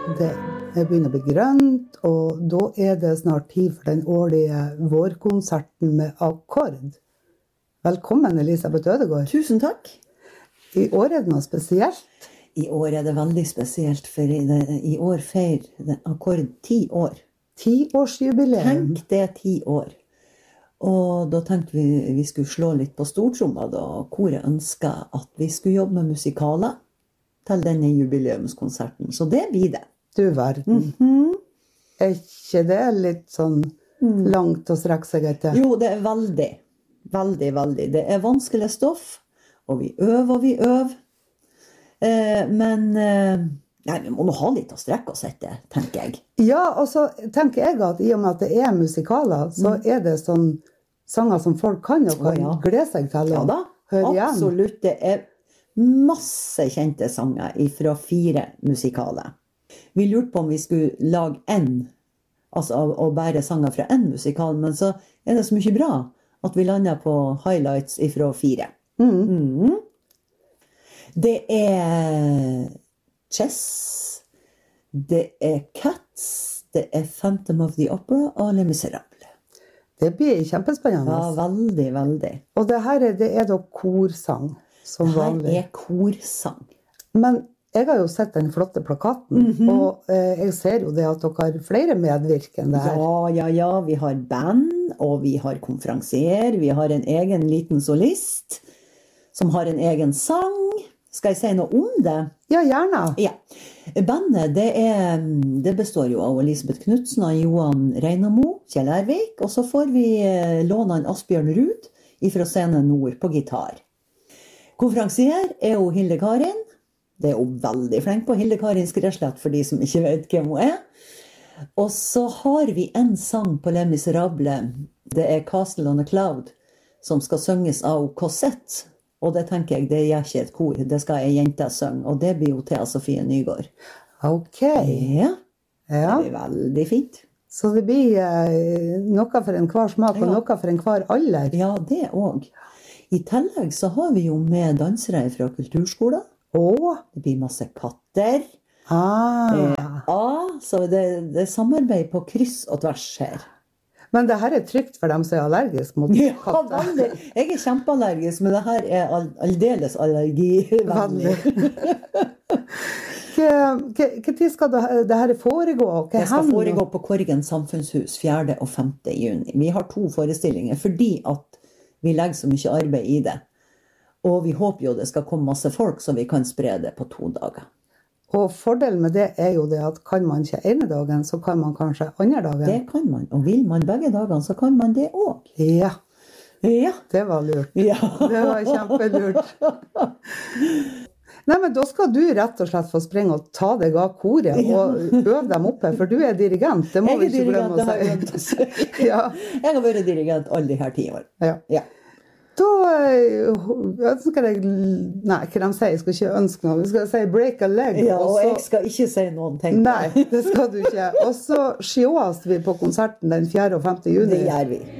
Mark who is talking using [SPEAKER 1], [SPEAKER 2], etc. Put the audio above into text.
[SPEAKER 1] Det begynner å bli grønt, og da det snart tid for den årlige vårkonserten med akkord. Velkommen, Elisabeth Ødegård.
[SPEAKER 2] Tusen takk.
[SPEAKER 1] I år det noe spesielt?
[SPEAKER 2] I år det veldig spesielt, for i år feirer akkord 10 år.
[SPEAKER 1] 10-årsjubileum.
[SPEAKER 2] Tenk det 10 år. Og da tenkte vi skulle slå litt på stortromma da, koret ønsket at vi skulle jobbe med musikaler til denne jubileumskonserten. Så det blir det.
[SPEAKER 1] Du verden. Ikke det litt sånn langt å strekke seg etter?
[SPEAKER 2] Jo, det veldig. Veldig, veldig. Det vanskelig stoff, og vi øver. Men vi må nå ha litt å strekke oss etter, tenker jeg.
[SPEAKER 1] Ja, og så tenker jeg at i og med at det musikaler, så det sånn sanger som folk kan og kan glede seg til å høre igjen.
[SPEAKER 2] Absolutt. Det masse kjente sanger fra 4 musikaler. Vi lurte på om vi skulle lage og bære sanger fra en musikal, men så det så mye bra at vi landet på highlights fra 4. Det Chess, det Cats, det Phantom of the Opera og Les Misérables.
[SPEAKER 1] Det blir kjempespennende.
[SPEAKER 2] Ja, veldig, veldig.
[SPEAKER 1] Og det her det da korsang, som vanlig.
[SPEAKER 2] Det korsang.
[SPEAKER 1] Men jeg har jo sett den flotte plakaten, og jeg ser jo det at dere har flere medvirkende her.
[SPEAKER 2] Ja, vi har band, og vi har konferansier, vi har en egen liten solist, som har en egen sang. Skal jeg si noe om det?
[SPEAKER 1] Ja, gjerne.
[SPEAKER 2] Ja. Bandet, det består jo av Elisabeth Knudsen, Johan Reinamo, Kjell Ervik, og så får vi låne en Asbjørn Ruud fra Scene Nord på gitar. Konferansier jo Hilde Karin. Det hun veldig flink på, Hilde Karin Skreslett, for de som ikke vet hvem hun Og så har vi en sang på Les Misérables. Det Castle on a Cloud, som skal synges av Cosette. Og det tenker jeg, det gjør ikke et kor. Det skal en jente synge, og det blir jo Thea Sofie Nygaard.
[SPEAKER 1] Ok.
[SPEAKER 2] Ja, det blir veldig fint.
[SPEAKER 1] Så det blir noe for enhver smak, og noe for enhver alder.
[SPEAKER 2] Ja, det også. I tillegg så har vi jo med dansere fra kulturskolen. Det blir masse katter. Så det samarbeid på kryss og tvers her.
[SPEAKER 1] Men det her trygt for dem som allergisk mot katter.
[SPEAKER 2] Ja, veldig. Jeg kjempeallergisk, men det her aldeles allergivennlig. Hva tid skal det her foregå? Det skal foregå på Korgen Samfunnshus 4. og 5. juni. Vi har 2 forestillinger, fordi at vi legger så mye arbeid i det. Og vi håper jo det skal komme masse folk, så vi kan spre det på 2 dager.
[SPEAKER 1] Og fordelen med det jo det at kan man ikke ene dagen, så kan man kanskje andre dagen.
[SPEAKER 2] Det kan man, og vil man begge dagene, så kan man det også.
[SPEAKER 1] Ja, det var lurt.
[SPEAKER 2] Ja.
[SPEAKER 1] Det var kjempelurt. Nei, men da skal du rett og slett få springe og ta deg av koret og øve dem oppe, for du dirigent, det må vi ikke glemme å si.
[SPEAKER 2] Jeg har vært dirigent alle de her 10 år. Ja.
[SPEAKER 1] Da ønsker jeg, nei, hva de sier, jeg skal ikke ønske noe, vi skal si break a leg.
[SPEAKER 2] Ja, og jeg skal ikke si noen ting.
[SPEAKER 1] Nei, det skal du ikke. Og så sjåast vi på konserten den 4. og 5. juni.
[SPEAKER 2] Det gjør vi.